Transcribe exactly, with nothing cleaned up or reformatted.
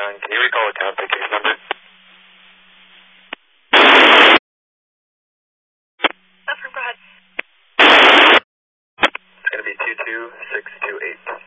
one, can you recall account the case number? Affirm, go ahead. It's going to be two two six two eight.